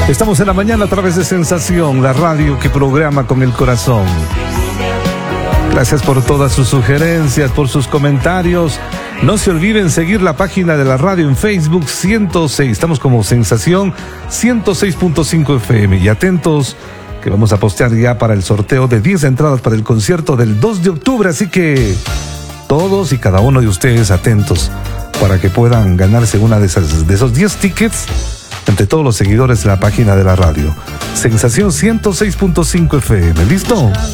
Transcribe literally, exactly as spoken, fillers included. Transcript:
Estamos en la mañana a través de Sensación, la radio que programa con el corazón. Gracias por todas sus sugerencias, por sus comentarios. No se olviden seguir la página de la radio en Facebook ciento seis. Estamos como Sensación ciento seis punto cinco F M. Y atentos, que vamos a postear ya para el sorteo de diez entradas para el concierto del dos de octubre. Así que todos y cada uno de ustedes atentos para que puedan ganarse una de esas, de esos diez tickets entre todos los seguidores de la página de la radio. Sensación ciento seis punto cinco F M. ¿Listo?